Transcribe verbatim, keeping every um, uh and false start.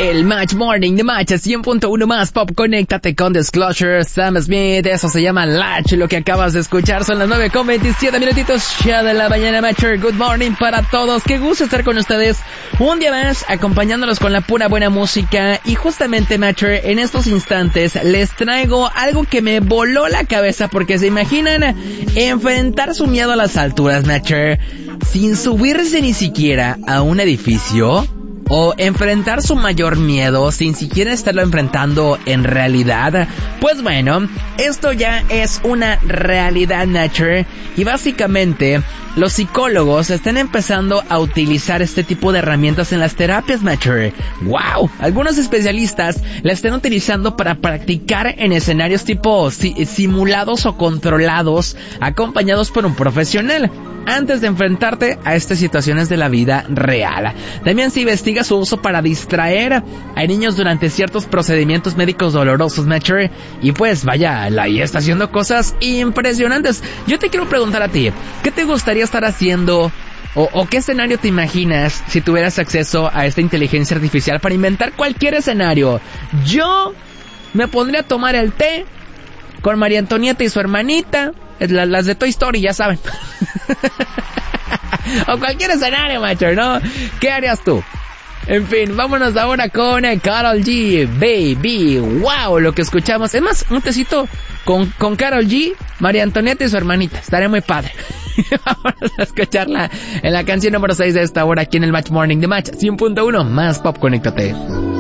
El Match Morning de Match cien punto uno más pop. Conéctate con Disclosure, Sam Smith. Eso se llama Latch. Lo que acabas de escuchar son las nueve con veintisiete minutitos ya de la mañana, Matcher. Good morning para todos. Qué gusto estar con ustedes un día más, acompañándolos con la pura buena música. Y justamente, Matcher, en estos instantes les traigo algo que me voló la cabeza, porque se imaginan enfrentar su miedo a las alturas, Matcher, sin subirse ni siquiera a un edificio. O enfrentar su mayor miedo sin siquiera estarlo enfrentando en realidad. Pues bueno, esto ya es una realidad, Nature. Y básicamente los psicólogos están empezando a utilizar este tipo de herramientas en las terapias, Nature. ¡Wow! Algunos especialistas la están utilizando para practicar en escenarios tipo si- simulados o controlados, acompañados por un profesional, antes de enfrentarte a estas situaciones de la vida real. También se investiga su uso para distraer a niños durante ciertos procedimientos médicos dolorosos, Matcher. Y pues vaya, la I A está haciendo cosas impresionantes. Yo te quiero preguntar a ti, ¿qué te gustaría estar haciendo? O, o qué escenario te imaginas si tuvieras acceso a esta inteligencia artificial para inventar cualquier escenario? Yo me pondría a tomar el té con María Antonieta y su hermanita, las, las de Toy Story, ya saben. O cualquier escenario, macho, ¿no? ¿Qué harías tú? En fin, vámonos ahora con Karol G, Baby. Wow, lo que escuchamos. Es más, un tecito con, con Karol G, María Antonieta y su hermanita. Estaría muy padre. Vámonos a escucharla en la canción número seis de esta hora aquí en el Match Morning de Match cien punto uno más pop. Conéctate.